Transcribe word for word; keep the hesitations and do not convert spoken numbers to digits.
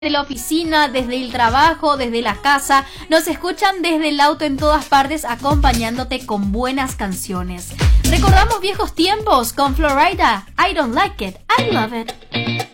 desde la oficina, desde el trabajo, desde la casa, nos escuchan desde el auto en todas partes acompañándote con buenas canciones. Recordamos viejos tiempos con Florida, I Don't Like It, I Love It.